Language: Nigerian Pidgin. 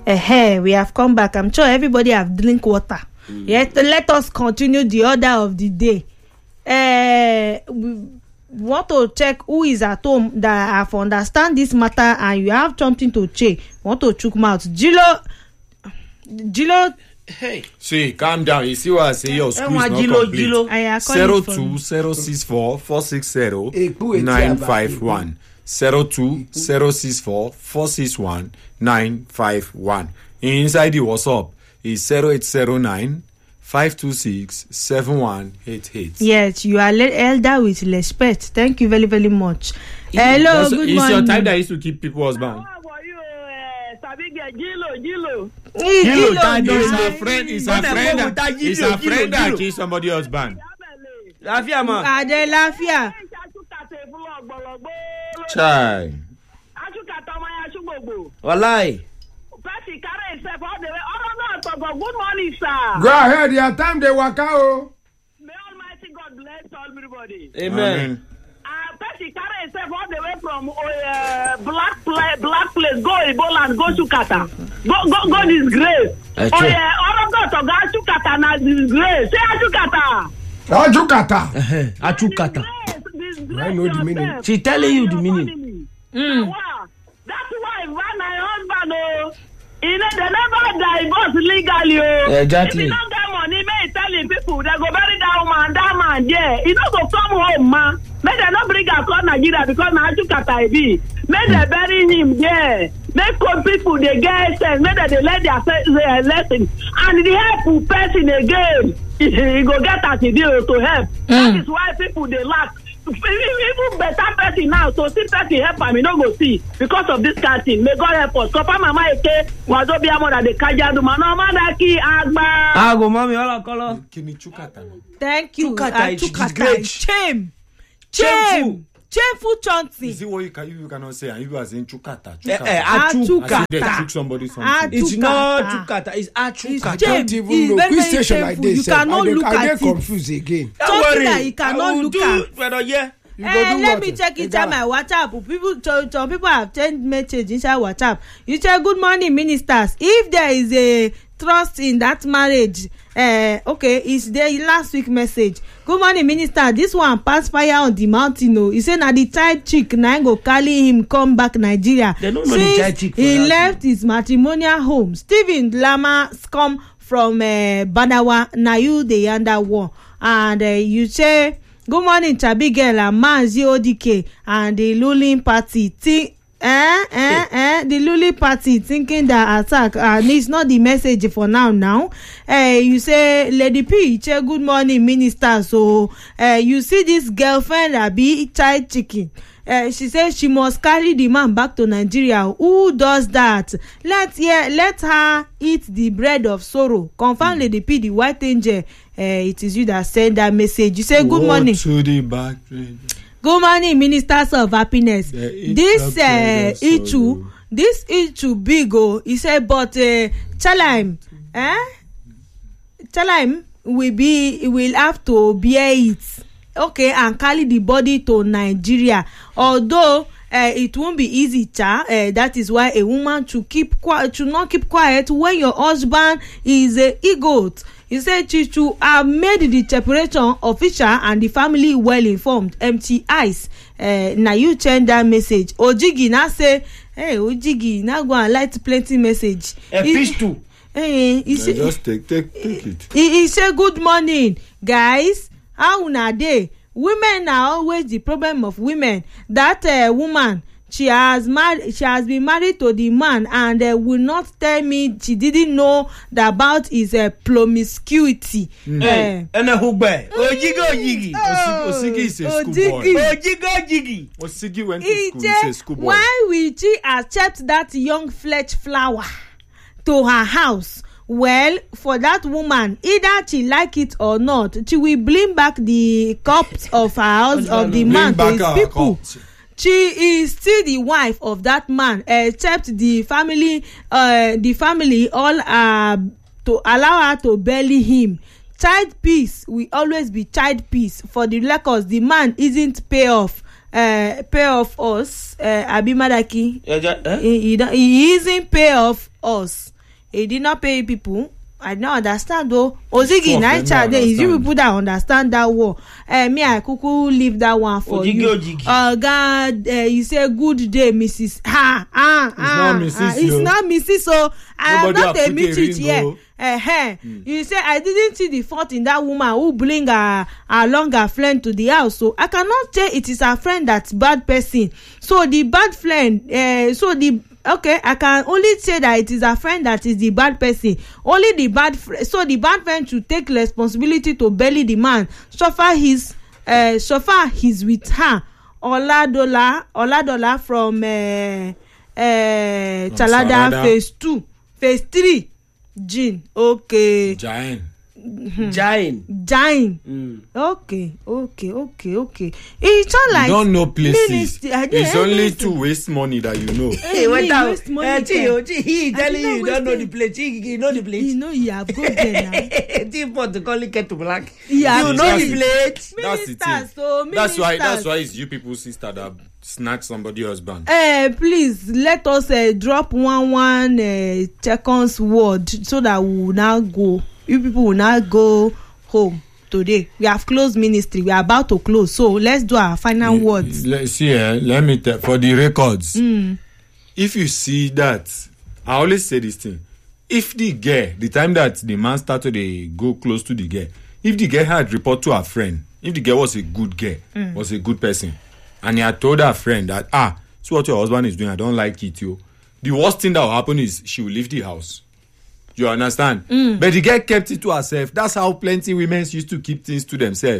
We have come back. I'm sure everybody have drink water. Yes, let us continue the order of the day. We want to check who is at home that have understand this matter and you have something to check. Want to chook mouth. Gilo. Hey. See, calm down. You see what I say? Your school is not complete. 02064 460 951. 02064 461 951. Inside the WhatsApp is 0809 526 7188. Yes, you are elder with respect. Thank you very, very much. Hello, good morning. It's your time that used to keep people husband. Gilo. It's a friend that killed somebody's husband. Lafia ma. Ade Lafia. Chai. Wallahi. Good morning, sir. Go ahead, your time they work out. May Almighty God bless everybody. Amen. Percy carry himself all the way from black place, go Ebola and go to Qatar. Go disgrace. All of that to go to Qatar na disgrace. Say Achukata. Achukata. I know the meaning. She telling you the meaning. That's why when my husband, they never divorce legally. Exactly. If you don't get money, may telling people they go bury that man, yeah. He don't go come home, man. May they not bring us to Nigeria because now you can't be. May they bury him there. Make people they get sense. May they let their lesson. And the help person again, he go get as he do to help. That is why people they lack. Even better person now, so see person help me no go see because of this kind of thing. May God help us. Papa Mama Eke wazobia more than the Kajadu Manoma Daki Agba. Ago mommy all color. Thank you. Chukata. Shameful chanting. You see what you cannot say, and you are saying Chukata. Achukata. Took somebody something. It's not Chukata, it's Achukata. I don't even know. Which station like this? You cannot look at it. Confused again. Something that you cannot look at. Let me check inside my WhatsApp. Some people have sent message inside WhatsApp. You say, good morning, ministers. If there is a trust in that marriage, okay, it's the last week message. Good morning, minister. This one pass fire on the mountain. No, he said, "Na the child chick na go carry him come back Nigeria." They don't know the child chick. He left his matrimonial home. Stephen Lama come from Badawa. Now you the under war, and you say, "Good morning, Chabigel and Manzi ODK and the ruling party." The Luli party thinking that attack and it's not the message for now. You say, Lady P, good morning, minister. So you see this girlfriend be child chicken. She says she must carry the man back to Nigeria. Who does that? Let her eat the bread of sorrow. Confirm Lady P, the white angel. It is you that send that message. You say, good morning. To the back. Good morning, ministers of happiness. This issue big. He said, but Chalim will have to bear it, okay, and carry the body to Nigeria. Although it won't be easy, that is why a woman should not keep quiet when your husband is a egot. He said Chichu have made the separation official and the family well informed. Empty eyes. Now you change that message. Ojigi now say, hey, Ojigi now go and light plenty message. Fish too. Just take it. He say, good morning, guys. How una dey? Women are always the problem of women. That woman, she has been married to the man and will not tell me she didn't know about his promiscuity. Ojigi. Osigi is a schoolboy. Ojigi. Osigi went to school. He's a schoolboy. Why will she accept that young flesh flower to her house? Well, for that woman, either she like it or not, she will bring back the corpse of her house of the man to his people. She is still the wife of that man, except the family all to allow her to bury him. Child peace will always be child peace. For the records, the man isn't pay off us. Abimadaki, he isn't pay off us. he did not pay people. I don't understand though. Ozigi Some of night them chat there is you understand. people that understand that war. Me I kuku leave that one for you. God, you say good day, Mrs. not Mrs. It's yo. not Mrs. So I am Nobody not have a put a midget ring, here. oh. You say I didn't see the fault in that woman who bring along her friend to the house. So I cannot say it is her friend that's bad person. So the bad friend, okay, I can only say that it is a friend that is the bad person. Only the bad so the bad friend should take responsibility to belly the man. Suffer his with her. Oladola from Chalada phase 2, phase 3. Jean, okay. Giant. Giant. Okay. It's not like You don't know places. ministry. I didn't It's only anything. to waste money that you know. Hey, wait He down. waste money He telling you don't know the place. He know the place. You know you have good there now. T-Pot to call it get to black. Yeah, You know that's the it. place. That's the thing. Ministers, so That's why ministers. it's you people's sister that snatch somebody husband. Please let us drop one seconds word so that we will now go. You people will now go home today. We have closed ministry. We are about to close. So let's do our final words. Let me tell for the records. If you see that, I always say this thing. If the girl, the time that the man started to go close to the girl, if the girl had report to her friend, if the girl was a good girl, was a good person, and he had told her friend that, see what your husband is doing, I don't like it, yo. The worst thing that will happen is she will leave the house. You understand? But the girl kept it to herself. That's how plenty women used to keep things to themselves.